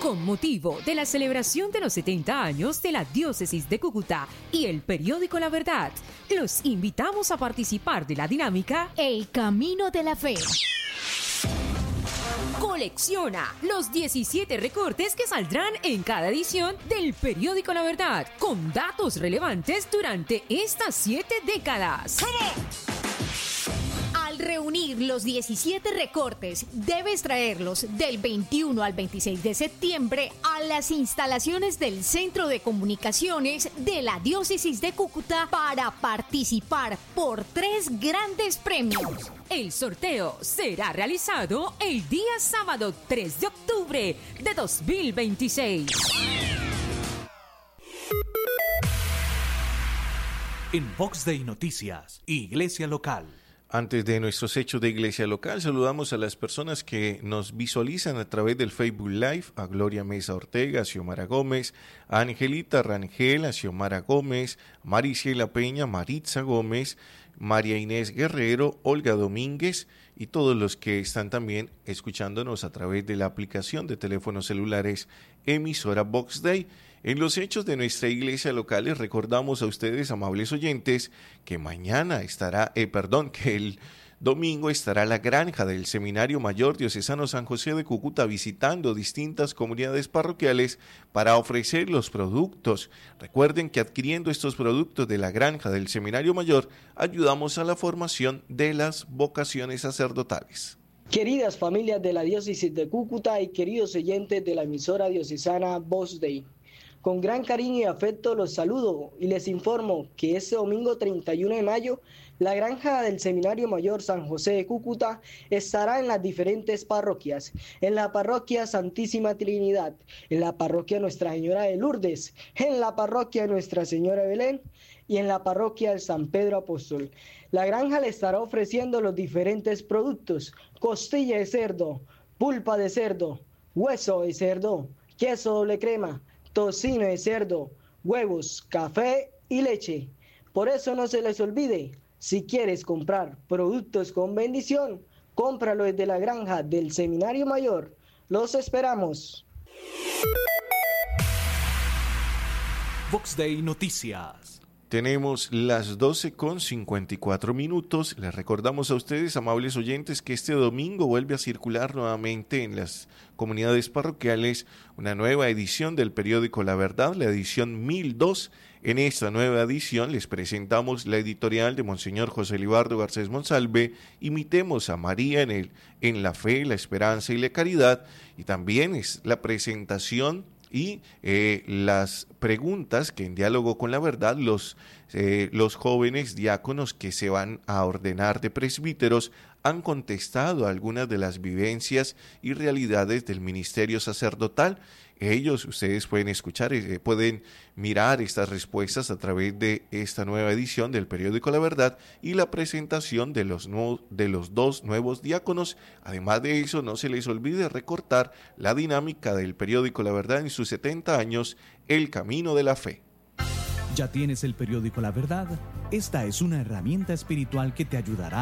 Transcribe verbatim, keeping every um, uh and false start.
Con motivo de la celebración de los setenta años de la Diócesis de Cúcuta y el periódico La Verdad, los invitamos a participar de la dinámica El Camino de la Fe. Colecciona los diecisiete recortes que saldrán en cada edición del periódico La Verdad, con datos relevantes durante estas siete décadas. Al reunir los diecisiete recortes, debes traerlos del veintiuno al veintiséis de septiembre a las instalaciones del Centro de Comunicaciones de la Diócesis de Cúcuta para participar por tres grandes premios. El sorteo será realizado el día sábado tres de octubre de dos mil veintiséis. En Vox Day Noticias, Iglesia Local. Antes de nuestros hechos de iglesia local, saludamos a las personas que nos visualizan a través del Facebook Live, a Gloria Mesa Ortega, a Xiomara Gómez, a Angelita Rangel, a Xiomara Gómez, Mariciela Peña, Maritza Gómez, María Inés Guerrero, Olga Domínguez y todos los que están también escuchándonos a través de la aplicación de teléfonos celulares emisora Vox Day. En los hechos de nuestra iglesia local les recordamos a ustedes, amables oyentes, que mañana estará, eh, perdón, que el domingo estará la granja del Seminario Mayor Diocesano San José de Cúcuta visitando distintas comunidades parroquiales para ofrecer los productos. Recuerden que adquiriendo estos productos de la granja del Seminario Mayor ayudamos a la formación de las vocaciones sacerdotales. Queridas familias de la Diócesis de Cúcuta y queridos oyentes de la emisora diocesana Vox Day, con gran cariño y afecto los saludo y les informo que este domingo treinta y uno de mayo la granja del Seminario Mayor San José de Cúcuta estará en las diferentes parroquias, en la parroquia Santísima Trinidad, en la parroquia Nuestra Señora de Lourdes, en la parroquia Nuestra Señora de Belén y en la parroquia del San Pedro Apóstol. La granja le estará ofreciendo los diferentes productos: costilla de cerdo, pulpa de cerdo, hueso de cerdo, queso doble crema, tocino de cerdo, huevos, café y leche. Por eso no se les olvide, si quieres comprar productos con bendición, cómpralo desde la granja del Seminario Mayor. Los esperamos. Vox Day Noticias. Tenemos las doce con cincuenta y cuatro minutos. Les recordamos a ustedes, amables oyentes, que este domingo vuelve a circular nuevamente en las comunidades parroquiales una nueva edición del periódico La Verdad, la edición mil dos. En esta nueva edición les presentamos la editorial de Monseñor José Libardo Garcés Monsalve, Imitemos a María en, el, en la fe, la esperanza y la caridad, y también es la presentación y eh, las preguntas que en diálogo con la verdad los, eh, los jóvenes diáconos que se van a ordenar de presbíteros han contestado algunas de las vivencias y realidades del ministerio sacerdotal. Ellos, ustedes pueden escuchar, eh, pueden mirar estas respuestas a través de esta nueva edición del periódico La Verdad y la presentación de los, nuevos, de los dos nuevos diáconos. Además de eso, no se les olvide recortar la dinámica del periódico La Verdad en sus setenta años, El Camino de la Fe. ¿Ya tienes el periódico La Verdad? Esta es una herramienta espiritual que te ayudará